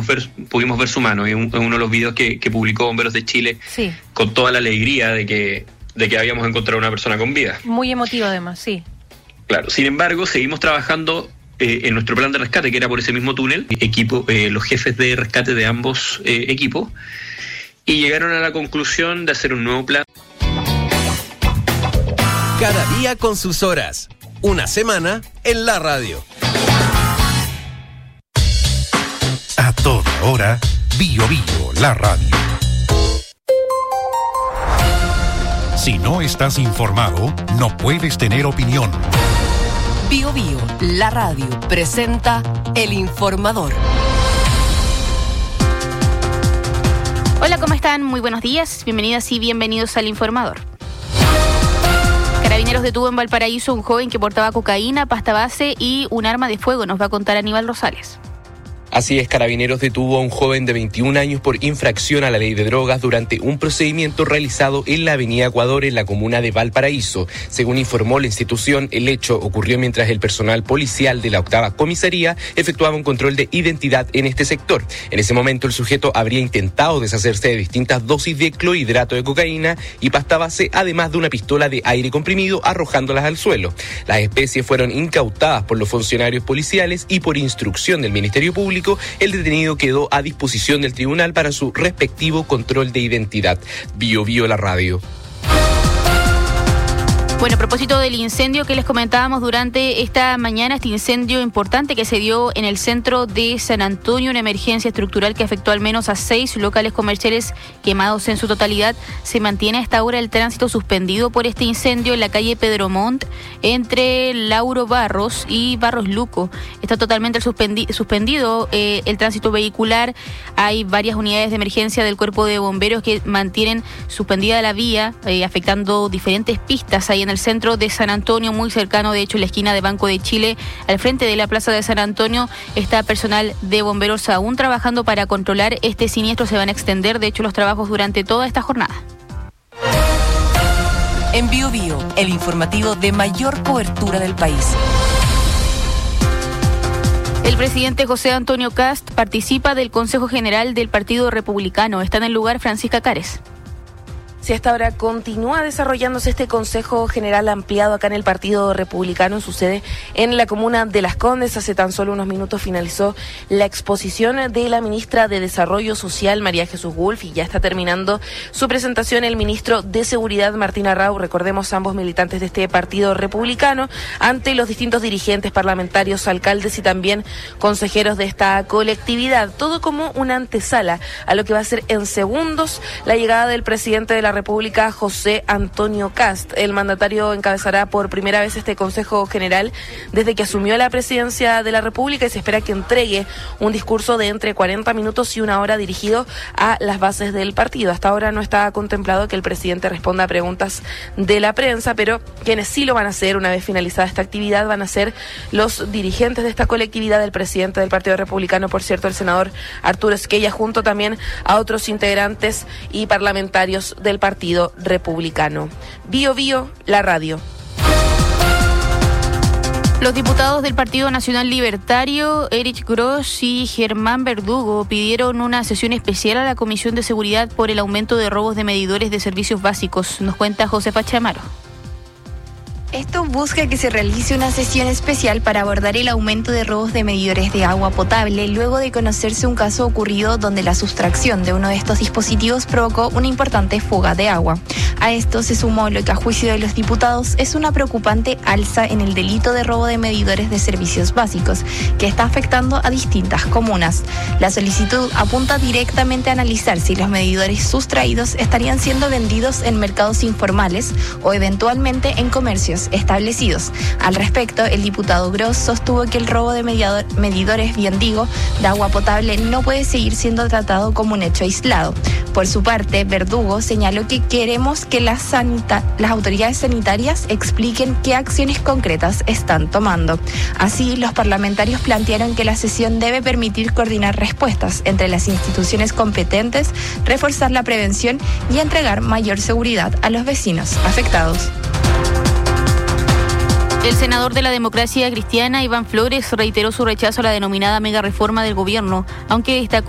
pudimos ver su mano. Es uno de los videos que publicó Bomberos de Chile, sí, con toda la alegría de que habíamos encontrado una persona con vida. Muy emotivo además, sí. Claro, sin embargo, seguimos trabajando en nuestro plan de rescate, que era por ese mismo túnel. Los jefes de rescate de ambos equipos, y llegaron a la conclusión de hacer un nuevo plan. Cada día con sus horas. Una semana en la radio. A toda hora, Bio Bio, la radio. Si no estás informado, no puedes tener opinión. Bio Bio, la radio, presenta El Informador. Hola, ¿cómo están? Muy buenos días. Bienvenidas y bienvenidos al Informador. Carabineros detuvo en Valparaíso un joven que portaba cocaína, pasta base y un arma de fuego. Nos va a contar Aníbal Rosales. Así es, Carabineros detuvo a un joven de 21 años por infracción a la ley de drogas durante un procedimiento realizado en la avenida Ecuador, en la comuna de Valparaíso. Según informó la institución, el hecho ocurrió mientras el personal policial de la 8ª comisaría efectuaba un control de identidad en este sector. En ese momento, el sujeto habría intentado deshacerse de distintas dosis de clorhidrato de cocaína y pasta base, además de una pistola de aire comprimido, arrojándolas al suelo. Las especies fueron incautadas por los funcionarios policiales y por instrucción del Ministerio Público. El detenido quedó a disposición del tribunal para su respectivo control de identidad. Bio Bio, la radio. Bueno, a propósito del incendio que les comentábamos durante esta mañana, este incendio importante que se dio en el centro de San Antonio, una emergencia estructural que afectó al menos a 6 locales comerciales quemados en su totalidad. Se mantiene a esta hora el tránsito suspendido por este incendio en la calle Pedro Montt, entre Lauro Barros y Barros Luco. Está totalmente suspendido el tránsito vehicular. Hay varias unidades de emergencia del Cuerpo de Bomberos que mantienen suspendida la vía, afectando diferentes pistas ahí en el centro de San Antonio, muy cercano, de hecho, en la esquina de Banco de Chile, al frente de la Plaza de San Antonio. Está personal de bomberos aún trabajando para controlar este siniestro. Se van a extender, de hecho, los trabajos durante toda esta jornada. En Bio Bio, el informativo de mayor cobertura del país. El presidente José Antonio Kast participa del Consejo General del Partido Republicano. Está en el lugar Francisca Cares. Si hasta ahora continúa desarrollándose este Consejo General ampliado acá en el Partido Republicano, en su sede en la comuna de Las Condes. Hace tan solo unos minutos finalizó la exposición de la ministra de Desarrollo Social, María Jesús Wolf, y ya está terminando su presentación el ministro de Seguridad, Martín Arrau. Recordemos, ambos militantes de este Partido Republicano, ante los distintos dirigentes parlamentarios, alcaldes y también consejeros de esta colectividad. Todo como una antesala a lo que va a ser en segundos la llegada del presidente de la República, José Antonio Kast. El mandatario encabezará por primera vez este Consejo General desde que asumió la presidencia de la República, y se espera que entregue un discurso de entre 40 minutos y una hora dirigido a las bases del partido. Hasta ahora no está contemplado que el presidente responda a preguntas de la prensa, pero quienes sí lo van a hacer una vez finalizada esta actividad van a ser los dirigentes de esta colectividad, el presidente del Partido Republicano, por cierto, el senador Arturo Esquella, junto también a otros integrantes y parlamentarios del Partido Republicano. Bio Bio, la radio. Los diputados del Partido Nacional Libertario, Erich Gross y Germán Verdugo, pidieron una sesión especial a la Comisión de Seguridad por el aumento de robos de medidores de servicios básicos. Nos cuenta Josefa Chamaro. Esto busca que se realice una sesión especial para abordar el aumento de robos de medidores de agua potable, luego de conocerse un caso ocurrido donde la sustracción de uno de estos dispositivos provocó una importante fuga de agua. A esto se sumó lo que a juicio de los diputados es una preocupante alza en el delito de robo de medidores de servicios básicos, que está afectando a distintas comunas. La solicitud apunta directamente a analizar si los medidores sustraídos estarían siendo vendidos en mercados informales o eventualmente en comercios establecidos. Al respecto, el diputado Gross sostuvo que el robo de medidores, bien digo, de agua potable no puede seguir siendo tratado como un hecho aislado. Por su parte, Verdugo señaló que queremos que las autoridades sanitarias expliquen qué acciones concretas están tomando. Así, los parlamentarios plantearon que la sesión debe permitir coordinar respuestas entre las instituciones competentes, reforzar la prevención y entregar mayor seguridad a los vecinos afectados. El senador de la Democracia Cristiana, Iván Flores, reiteró su rechazo a la denominada mega reforma del gobierno, aunque destacó